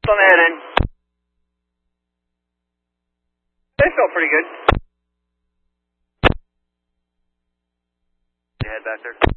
On the head end. They felt pretty good. Head back there.